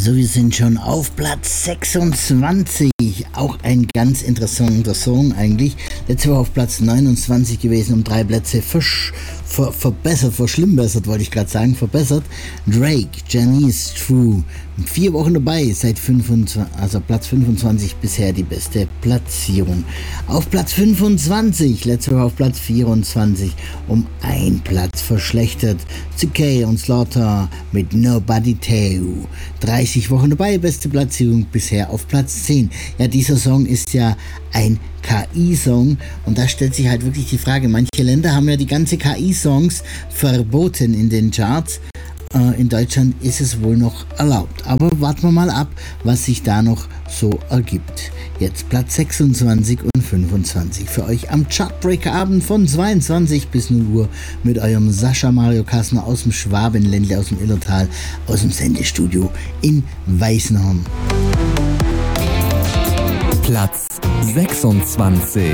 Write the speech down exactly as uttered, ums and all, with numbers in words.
So, wir sind schon auf Platz sechsundzwanzig. Auch ein ganz interessanter Song eigentlich. Letzte Woche auf Platz neunundzwanzig gewesen, um drei Plätze versch- ver- verbessert, verschlimmbessert, wollte ich gerade sagen, verbessert. Drake, Janice True. Vier Wochen dabei, seit fünfundzwanzig, also Platz fünfundzwanzig bisher die beste Platzierung. Auf Platz fünfundzwanzig, letzte Woche auf Platz vierundzwanzig, um ein Platz verschlechtert. C K und Slaughter mit Nobody Tell You. dreißig Wochen dabei, beste Platzierung bisher auf Platz zehn. Ja, dieser Song ist ja ein K I-Song und da stellt sich halt wirklich die Frage, manche Länder haben ja die ganze K I-Songs verboten in den Charts. In Deutschland ist es wohl noch erlaubt. Aber warten wir mal ab, was sich da noch so ergibt. Jetzt Platz sechsundzwanzig und fünfundzwanzig für euch am Chartbreaker-Abend von zweiundzwanzig bis null Uhr mit eurem Sascha Mario Kassner aus dem Schwabenländle, aus dem Illertal, aus dem Sendestudio in Weißenhorn. Platz sechsundzwanzig.